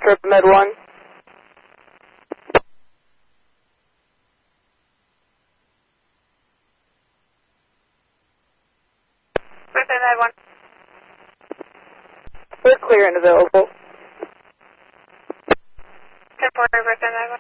Trip Med 1. Griffin Med 1. We're clear and available. 10-4, Griffin Med 1.